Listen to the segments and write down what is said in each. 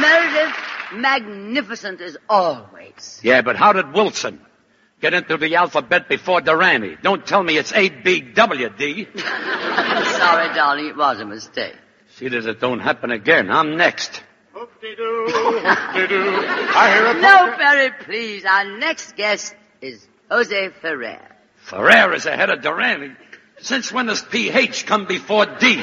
Meredith, magnificent as always. Yeah, but how did Wilson get into the alphabet before Durrani? Don't tell me it's A-B-W-D. Sorry, darling, it was a mistake. See that it don't happen again. I'm next. Hoop-de-doo, hoop-de-doo. I hear a... No, Perry, please. Our next guest is Jose Ferrer. Ferrer is ahead of Durrani. Since when does P-H come before D?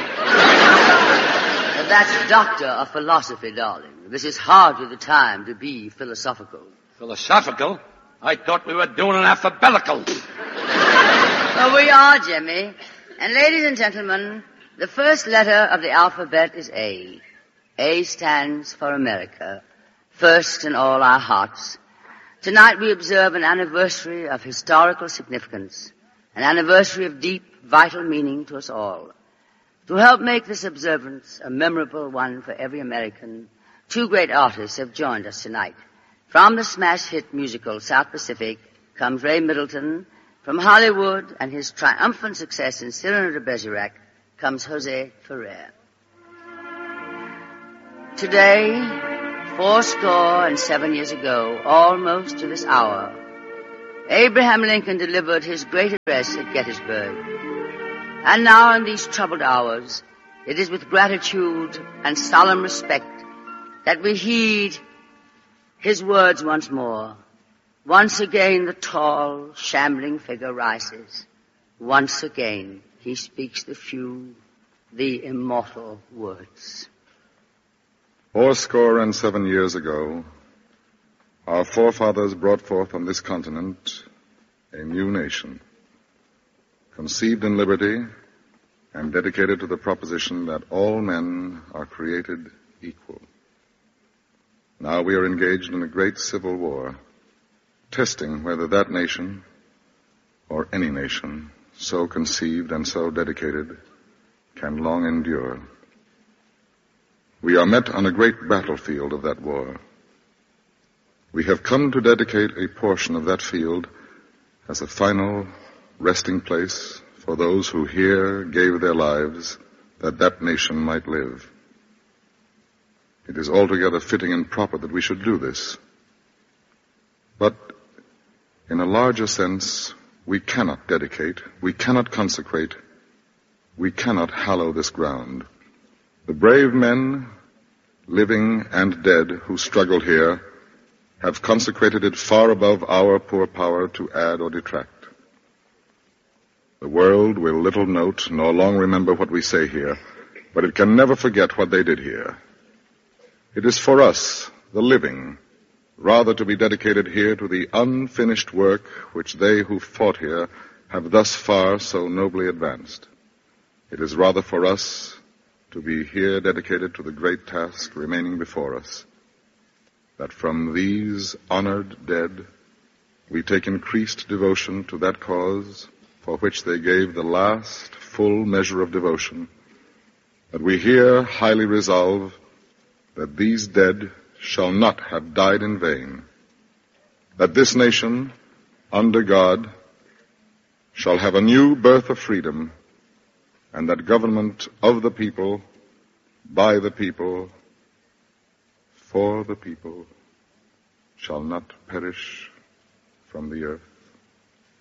That's Doctor of Philosophy, darling. This is hardly the time to be philosophical. Philosophical? I thought we were doing an alphabetical. Well, we are, Jimmy. And ladies and gentlemen, the first letter of the alphabet is A. A stands for America, first in all our hearts. Tonight we observe an anniversary of historical significance, an anniversary of deep, vital meaning to us all. To help make this observance a memorable one for every American, two great artists have joined us tonight. From the smash hit musical South Pacific comes Ray Middleton. From Hollywood and his triumphant success in Cyrano de Bergerac comes Jose Ferrer. Today, 87 years ago, almost to this hour, Abraham Lincoln delivered his great address at Gettysburg. And now in these troubled hours, it is with gratitude and solemn respect that we heed his words once more. Once again the tall, shambling figure rises. Once again he speaks the few, the immortal words. 87 years ago, our forefathers brought forth on this continent a new nation, conceived in liberty and dedicated to the proposition that all men are created equal. Now we are engaged in a great civil war, testing whether that nation, or any nation, so conceived and so dedicated, can long endure. We are met on a great battlefield of that war. We have come to dedicate a portion of that field as a final resting place for those who here gave their lives that that nation might live. It is altogether fitting and proper that we should do this. But in a larger sense, we cannot dedicate, we cannot consecrate, we cannot hallow this ground. The brave men, living and dead, who struggled here, have consecrated it far above our poor power to add or detract. The world will little note nor long remember what we say here, but it can never forget what they did here. It is for us, the living, rather to be dedicated here to the unfinished work which they who fought here have thus far so nobly advanced. It is rather for us to be here dedicated to the great task remaining before us, that from these honored dead we take increased devotion to that cause for which they gave the last full measure of devotion, that we here highly resolve that these dead shall not have died in vain, that this nation, under God, shall have a new birth of freedom, and that government of the people, by the people, for the people, shall not perish from the earth.